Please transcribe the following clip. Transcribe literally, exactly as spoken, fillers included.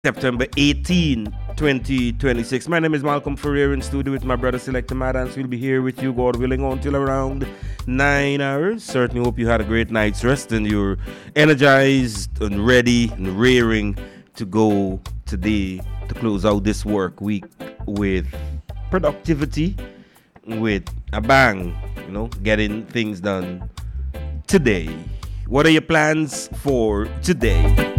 September eighteenth, twenty twenty-six. My name is Malcolm Ferrer in studio with my brother Selector Madans. We'll be here with you, God willing, until around nine hours. Certainly hope you had a great night's rest and you're energized and ready and raring to go today to close out this work week with productivity, with a bang, you know, getting things done today. What are your plans for today?